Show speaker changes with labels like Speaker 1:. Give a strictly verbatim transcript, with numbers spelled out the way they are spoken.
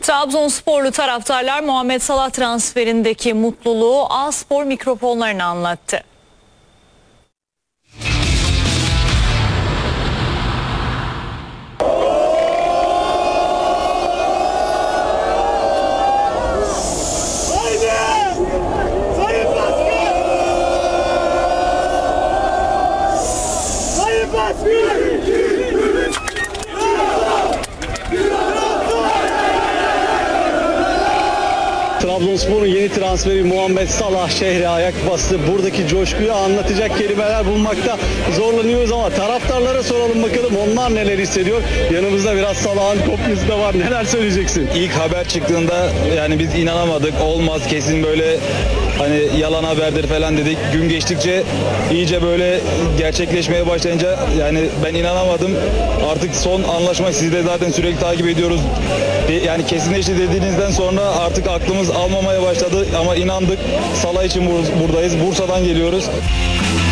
Speaker 1: Trabzonsporlu taraftarlar Muhammed Salah transferindeki mutluluğu A-Spor mikrofonlarına anlattı.
Speaker 2: Trabzonspor'un yeni transferi Muhammed Salah şehre ayak bastı. Buradaki coşkuyu anlatacak kelimeler bulmakta zorlanıyoruz ama taraftarlara soralım bakalım onlar neler hissediyor. Yanımızda biraz Salah'ın kopyası da var. Neler söyleyeceksin?
Speaker 3: İlk haber çıktığında yani biz inanamadık. Olmaz kesin böyle hani yalan haberdir falan dedik. Gün geçtikçe iyice böyle gerçekleşmeye başlayınca yani ben inanamadım. Artık son anlaşma, sizi de zaten sürekli takip ediyoruz. Yani kesinleşti dediğinizden sonra artık aklımız almamaya başladı ama inandık. Salah için buradayız. Bursa'dan geliyoruz.